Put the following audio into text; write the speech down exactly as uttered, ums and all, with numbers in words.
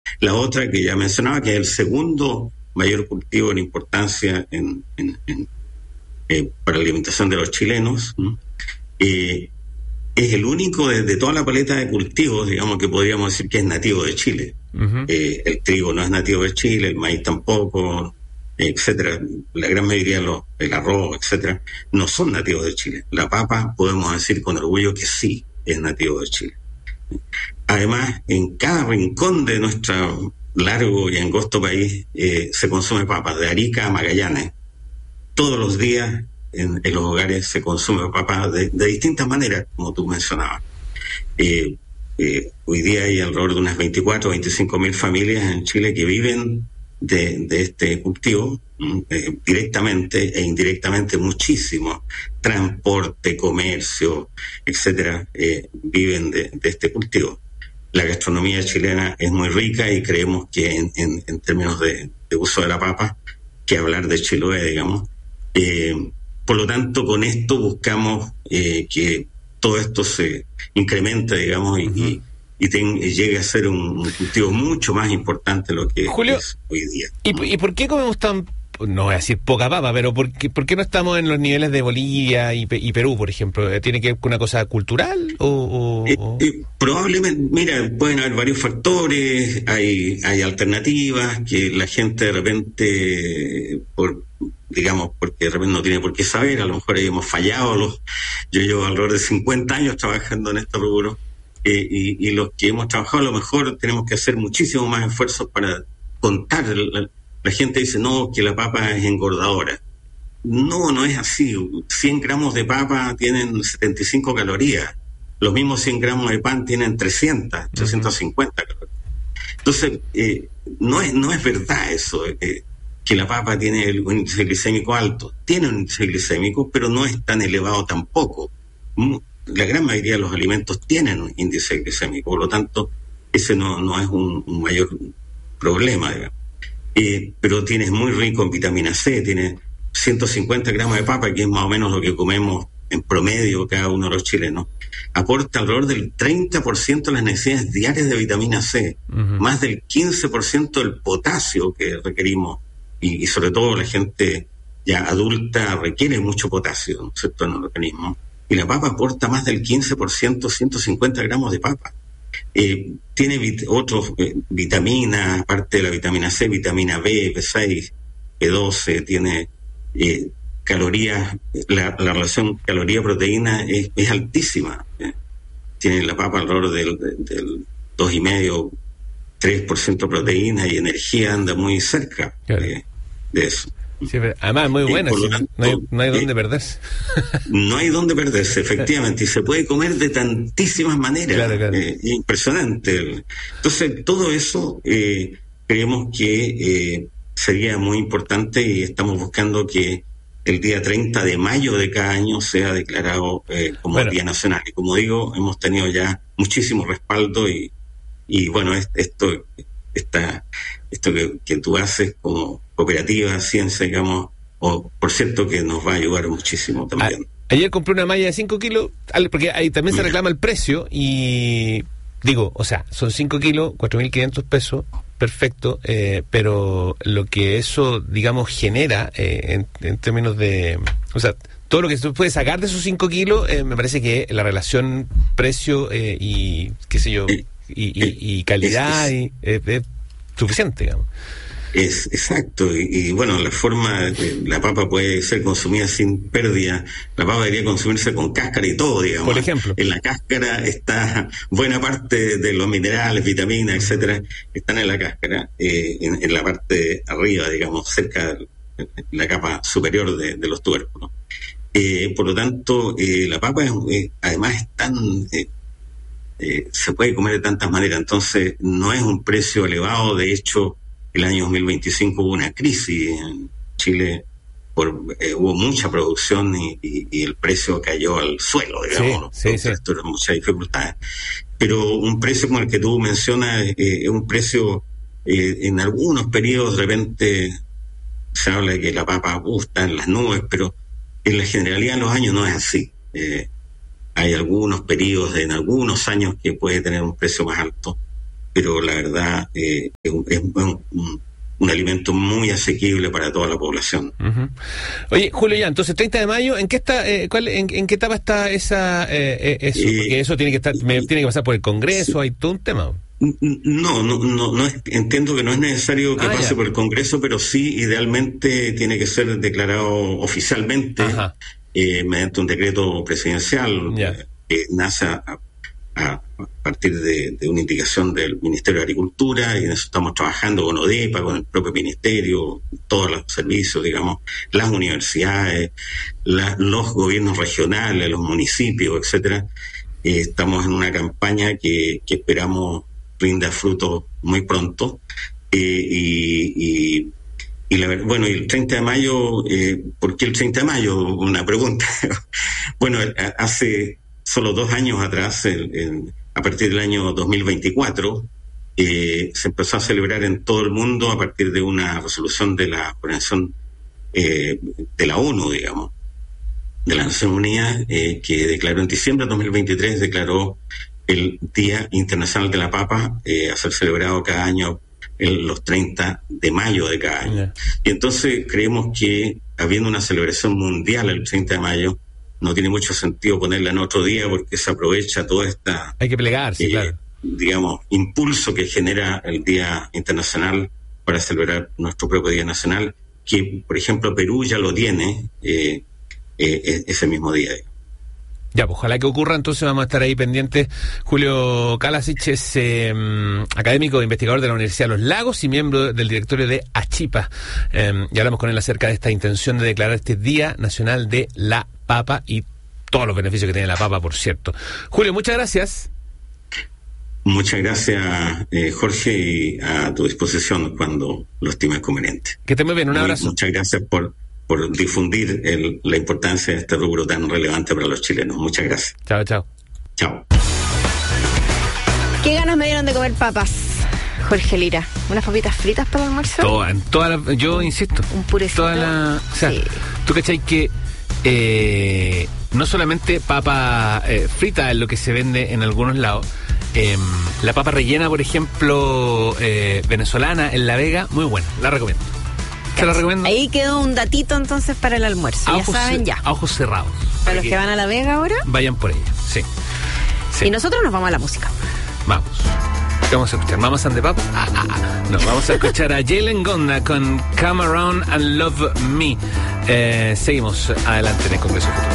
La otra que ya mencionaba, que es el segundo mayor cultivo en importancia en, en, en, eh, para la alimentación de los chilenos, eh, es el único de, de toda la paleta de cultivos, digamos, que podríamos decir que es nativo de Chile. Uh-huh. Eh, el trigo no es nativo de Chile, el maíz tampoco, etcétera. La gran mayoría de los, el arroz, etcétera, no son nativos de Chile. La papa podemos decir con orgullo que sí es nativo de Chile. Además, en cada rincón de nuestro largo y angosto país eh, se consume papa, de Arica a Magallanes. Todos los días en, en los hogares se consume papa de, de distintas maneras, como tú mencionabas. Eh, eh, hoy día hay alrededor de unas veinticuatro o veinticinco mil familias en Chile que viven de, de este cultivo, eh, directamente e indirectamente muchísimo. Transporte, comercio, etcétera, eh, viven de, de este cultivo. La gastronomía chilena es muy rica y creemos que en, en, en términos de, de uso de la papa, que hablar de Chiloé, digamos. Eh, por lo tanto, con esto buscamos eh, que todo esto se incremente, digamos, y, uh-huh. y, y, ten, y llegue a ser un, un cultivo mucho más importante de lo que Julio, es hoy día. ¿Y, ¿Y por qué comemos tan, no voy a decir poca papa, pero por qué, por qué no estamos en los niveles de Bolivia y, y Perú, por ejemplo? ¿Tiene que ver con una cosa cultural o...? o, eh, o... Eh, probablemente, mira, pueden haber varios factores, hay, hay alternativas que la gente de repente, por digamos, porque de repente no tiene por qué saber, a lo mejor hemos fallado, los, yo llevo alrededor de cincuenta años trabajando en este rubro, eh, y, y los que hemos trabajado a lo mejor tenemos que hacer muchísimo más esfuerzos para contar. La, la gente dice, no, que la papa es engordadora. No, no es así. cien gramos de papa tienen setenta y cinco calorías. Los mismos cien gramos de pan tienen trescientas, trescientas cincuenta calorías. Entonces, eh, no es no es verdad eso, eh, que la papa tiene un índice glicémico alto. Tiene un índice glicémico, pero no es tan elevado tampoco. La gran mayoría de los alimentos tienen un índice glicémico, por lo tanto, ese no, no es un, un mayor problema, digamos. Eh, pero tiene muy rico en vitamina C, tiene ciento cincuenta gramos de papa, que es más o menos lo que comemos en promedio cada uno de los chilenos. Aporta alrededor del treinta por ciento de las necesidades diarias de vitamina C, uh-huh. más del quince por ciento del potasio que requerimos, y, y sobre todo la gente ya adulta requiere mucho potasio, ¿no es cierto?, en el organismo, y la papa aporta más del quince por ciento, ciento cincuenta gramos de papa. Eh, tiene vit- otras eh, vitaminas, aparte de la vitamina C, vitamina B, B seis, B doce, tiene eh, calorías, la, la relación caloría-proteína es, es altísima. Eh. Tiene la papa alrededor del, del, del dos y medio, tres por ciento proteína, y energía anda muy cerca claro. de, de eso. Sí, además muy buena, eh, sí, tanto, no, hay, no hay dónde eh, perderse. No hay dónde perderse, efectivamente, y se puede comer de tantísimas maneras, claro, claro. Eh, impresionante. Entonces, todo eso eh, creemos que eh, sería muy importante, y estamos buscando que el día treinta de mayo de cada año sea declarado eh, como bueno. Día Nacional. Y como digo, hemos tenido ya muchísimo respaldo, y, y bueno, esto, esta, esto que, que tú haces como cooperativa, ciencia, digamos, o por cierto que nos va a ayudar muchísimo también. A, ayer compré una malla de cinco kilos, porque ahí también se reclama el precio, y digo, o sea, son cinco kilos, cuatro mil quinientos pesos, perfecto, eh, pero lo que eso, digamos, genera eh, en, en términos de, o sea, todo lo que se puede sacar de esos cinco kilos, eh, me parece que la relación precio eh, y, qué sé yo, y, y, y calidad es, es, y, eh, es suficiente, digamos. Es exacto, y, y bueno, la forma, de, la papa puede ser consumida sin pérdida. La papa debería consumirse con cáscara y todo, digamos. Por ejemplo. En la cáscara está buena parte de los minerales, vitaminas, etcétera, están en la cáscara, eh, en, en la parte de arriba, digamos, cerca de la capa superior de, de los tubérculos. Eh, por lo tanto, eh, la papa es, eh, además es tan... Eh, eh, se puede comer de tantas maneras, entonces no es un precio elevado. De hecho, el año dos mil veinticinco hubo una crisis en Chile, por, eh, hubo mucha producción y, y, y el precio cayó al suelo, digamos. Sí, sí, sí. Esto era muchas dificultades. Pero un precio como el que tú mencionas eh, es un precio, eh, en algunos periodos de repente se habla de que la papa uh, está en las nubes, pero en la generalidad de los años no es así. Eh, hay algunos periodos, en algunos años, que puede tener un precio más alto, pero la verdad eh, es, un, es un, un, un alimento muy asequible para toda la población. Uh-huh. Oye, Julio, ya, entonces treinta de mayo, ¿en qué está, eh, cuál, en, en qué etapa está esa, eh, eso? Porque eso tiene que estar, me, tiene que pasar por el Congreso, sí. Hay todo un tema. No, no, no, no es, entiendo que no es necesario que ah, pase ya. por el Congreso, pero sí, idealmente tiene que ser declarado oficialmente eh, mediante un decreto presidencial que eh, nace a, a, a partir de, de una indicación del Ministerio de Agricultura, y en eso estamos trabajando con ODEPA, con el propio Ministerio, todos los servicios, digamos, las universidades, la, los gobiernos regionales, los municipios, etcétera. Eh, estamos en una campaña que, que esperamos rinda fruto muy pronto, eh, y, y, y la, bueno, y el treinta de mayo, eh, ¿por qué el treinta de mayo? Una pregunta. Bueno, hace solo dos años atrás, el, el, a partir del año dos mil veinticuatro, eh, se empezó a celebrar en todo el mundo a partir de una resolución de la Organización eh, de la ONU, digamos, de la Nación Unida, eh, que declaró en diciembre de dos mil veintitrés, declaró el Día Internacional de la Papa, eh, a ser celebrado cada año en los treinta de mayo de cada año. Yeah. Y entonces creemos que, habiendo una celebración mundial el treinta de mayo, no tiene mucho sentido ponerla en otro día, porque se aprovecha toda esta... Hay que plegarse, eh, claro. digamos, impulso que genera el Día Internacional para celebrar nuestro propio Día Nacional, que, por ejemplo, Perú ya lo tiene eh, eh, ese mismo día. Ya, pues ojalá que ocurra, entonces vamos a estar ahí pendientes. Julio Kalasic es eh, académico e investigador de la Universidad de Los Lagos y miembro del directorio de Achipa. Eh, y hablamos con él acerca de esta intención de declarar este Día Nacional de la Papa y todos los beneficios que tiene la papa, por cierto. Julio, muchas gracias. Muchas gracias, eh, Jorge, y a tu disposición cuando lo estimes conveniente. Que estés muy bien, un abrazo. Muy, muchas gracias por... por difundir el, la importancia de este rubro tan relevante para los chilenos. Muchas gracias. Chao, chao. Chao. ¿Qué ganas me dieron de comer papas, Jorge Lira? ¿Unas papitas fritas para el almuerzo? Toda, en toda la, yo insisto. Un purecito. Toda la, o sea, sí. Tú cachai que eh, no solamente papa eh, frita es lo que se vende en algunos lados. Eh, la papa rellena, por ejemplo, eh, venezolana en La Vega, muy buena, la recomiendo. Te la recomiendo. Ahí quedó un datito entonces para el almuerzo. A ya saben, ya. A ojos cerrados. Para, para los que, que van a La Vega ahora, vayan por ella, sí. sí. Y nosotros nos vamos a la música. Vamos. ¿Qué vamos a escuchar? ¿Mamas and the Papas? Ah, ah, ah. No, vamos a escuchar a Jalen Gonda con Come Around and Love Me. Eh, seguimos adelante en el Congreso Futuro.